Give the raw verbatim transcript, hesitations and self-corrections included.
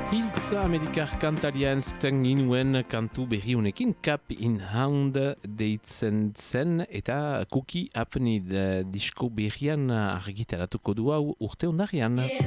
Hiltza Amerikar kantaria entzuten ginuen kantu berri honekin Cap in Hand deitzen zen eta Cookie Happened disko berrian argitaratuko du hau urte ondarian.